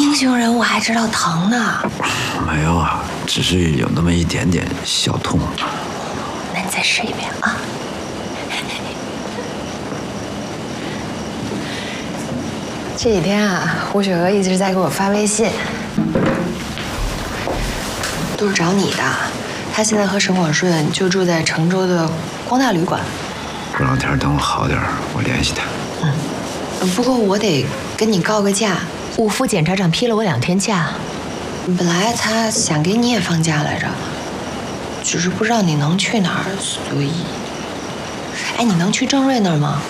英雄人物还知道疼呢？ 没有啊，只是有那么一点点小痛。 那你再试一遍啊！这几天啊，胡雪娥一直在给我发微信，都是找你的。她现在和沈广顺就住在成州的光大旅馆。 过两天等我好点，我联系他。 不过我得跟你告个假，五副检察长批了我2天假。本来他想给你也放假来着，只是不知道你能去哪儿，所以……哎，你能去郑瑞那儿吗？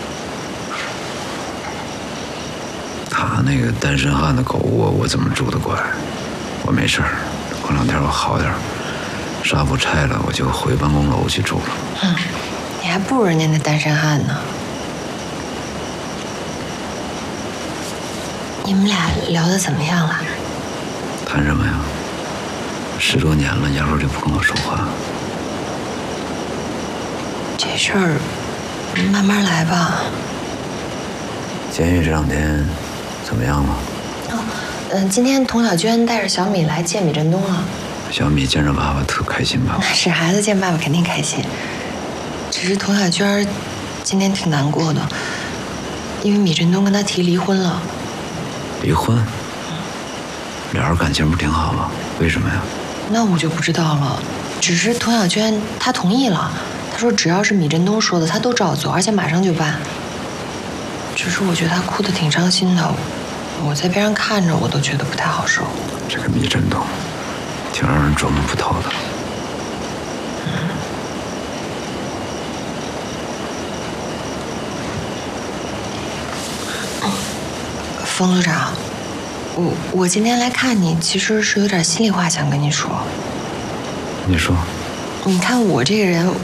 他那个单身汉的狗窝，我怎么住得过来？我没事儿，过两天我好点，纱布拆了，我就回办公楼去住了。 你还不如人家那单身汉呢。你们俩聊得怎么样了？ 谈什么呀？10多年了，压根就不跟我说话。 这事儿慢慢来吧。 监狱这2天怎么样了？ 今天童小娟带着小米来见米振东了。 小米见着爸爸特开心吧？ 那是，孩子见爸爸肯定开心。只是童小娟今天挺难过的，因为米振东跟她提离婚了。 离婚？俩人感情不挺好吗？为什么呀？ 那我就不知道了。只是童小娟她同意了，她说只要是米振东说的，她都照做，而且马上就办。只是我觉得她哭得挺伤心的，我在边上看着，我都觉得不太好受。 这个米振东，挺让人琢磨不透的。 冯组长，我今天来看你，其实是有点心里话想跟你说。 你说。 你看我这个人，